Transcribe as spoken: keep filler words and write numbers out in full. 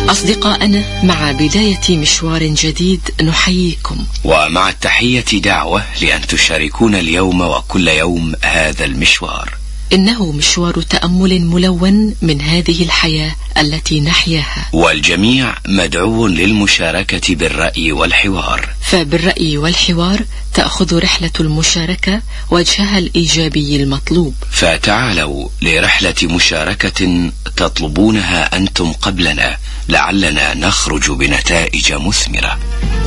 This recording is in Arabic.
أصدقائنا، مع بداية مشوار جديد نحييكم، ومع التحية دعوة لأن تشاركونا اليوم وكل يوم هذا المشوار. إنه مشوار تأمل ملون من هذه الحياة التي نحياها، والجميع مدعو للمشاركة بالرأي والحوار. فبالرأي والحوار تأخذ رحلة المشاركة وجهها الإيجابي المطلوب. فتعالوا لرحلة مشاركة تطلبونها أنتم قبلنا، لعلنا نخرج بنتائج مثمرة.